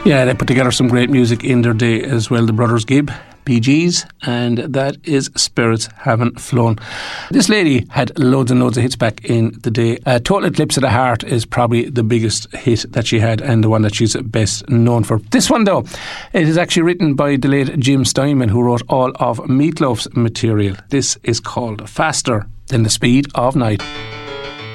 Yeah, they put together some great music in their day as well, the Brothers Gibb, PGs, and that is Spirits Haven't Flown. This lady had loads and loads of hits back in the day. Total Eclipse of the Heart is probably the biggest hit that she had and the one that she's best known for. This one though, it is actually written by the late Jim Steinman, who wrote all of Meat Loaf's material. This is called Faster Than the Speed of Night.